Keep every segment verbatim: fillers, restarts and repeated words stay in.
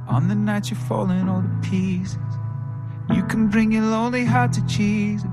On the night you're falling all to pieces, you can bring your lonely heart to Jesus.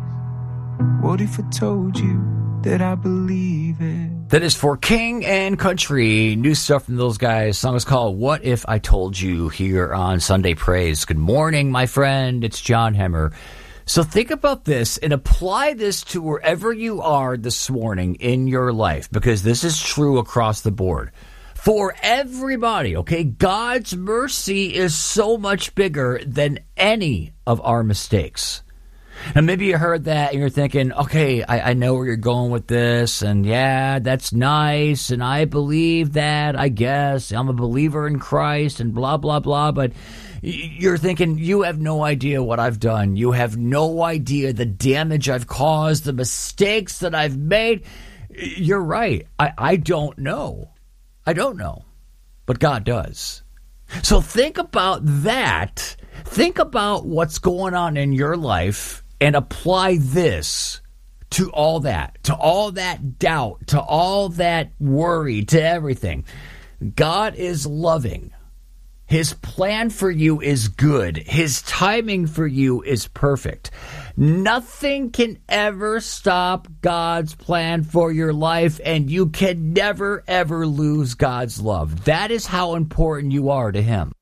What if I told you that I believe it? That is for King and Country. New stuff from those guys. The song is called What If I Told You here on Sunday Praise. Good morning, my friend. It's John Hemmer. So think about this and apply this to wherever you are this morning in your life, because this is true across the board. For everybody, okay? God's mercy is so much bigger than any of our mistakes. And maybe you heard that and you're thinking, okay, I, I know where you're going with this, and yeah, that's nice, and I believe that, I guess. I'm a believer in Christ, and blah, blah, blah, but you're thinking, you have no idea what I've done. You have no idea the damage I've caused, the mistakes that I've made. You're right. I, I don't know. I don't know, but God does. So think about that. Think about what's going on in your life and apply this to all that, to all that doubt, to all that worry, to everything. God is loving. His plan for you is good. His timing for you is perfect. Nothing can ever stop God's plan for your life, and you can never, ever lose God's love. That is how important you are to Him.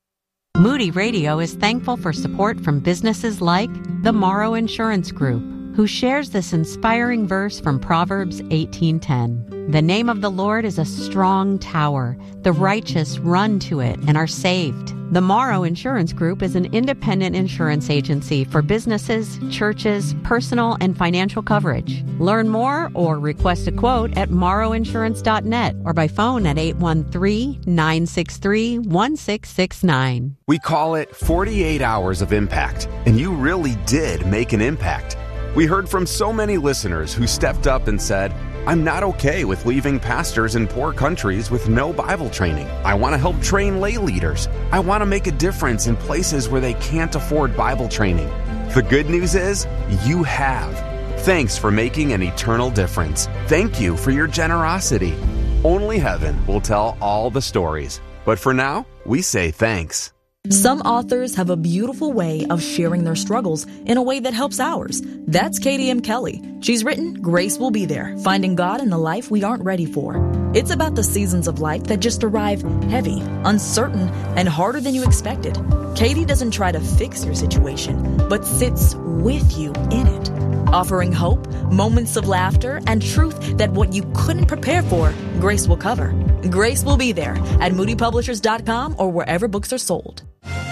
Moody Radio is thankful for support from businesses like the Morrow Insurance Group, who shares this inspiring verse from Proverbs eighteen ten. The name of the Lord is a strong tower. The righteous run to it and are saved. The Morrow Insurance Group is an independent insurance agency for businesses, churches, personal, and financial coverage. Learn more or request a quote at morrow insurance dot net or by phone at eight one three, nine six three, one six six nine. We call it forty-eight hours of impact, and you really did make an impact. We heard from so many listeners who stepped up and said, I'm not okay with leaving pastors in poor countries with no Bible training. I want to help train lay leaders. I want to make a difference in places where they can't afford Bible training. The good news is, you have. Thanks for making an eternal difference. Thank you for your generosity. Only heaven will tell all the stories. But for now, we say thanks. Some authors have a beautiful way of sharing their struggles in a way that helps ours. That's Katie M. Kelly. She's written Grace Will Be There, Finding God in the Life We Aren't Ready For. It's about the seasons of life that just arrive heavy, uncertain, and harder than you expected. Katie doesn't try to fix your situation, but sits with you in it, offering hope, moments of laughter, and truth that what you couldn't prepare for, Grace will cover. Grace Will Be There at moody publishers dot com or wherever books are sold.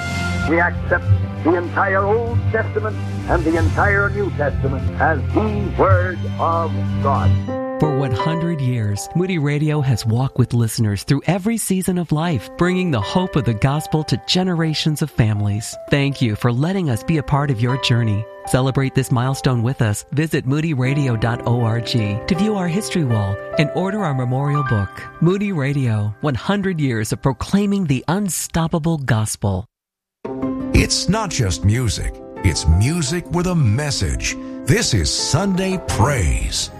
We accept the entire Old Testament and the entire New Testament as the Word of God. For one hundred years, Moody Radio has walked with listeners through every season of life, bringing the hope of the gospel to generations of families. Thank you for letting us be a part of your journey. Celebrate this milestone with us. Visit moody radio dot org to view our history wall and order our memorial book. Moody Radio, one hundred years of proclaiming the unstoppable gospel. It's not just music. It's music with a message. This is Sunday Praise.